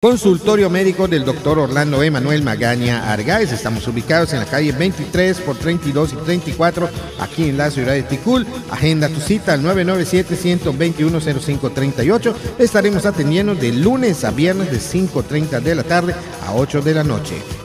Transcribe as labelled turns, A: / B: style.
A: Consultorio médico del doctor Orlando Emanuel Magaña Argáez. Estamos ubicados en la calle 23 por 32 y 34, aquí en la ciudad de Ticul. Agenda tu cita al 997-121-0538. Estaremos atendiendo de lunes a viernes de 5:30 de la tarde a 8 de la noche.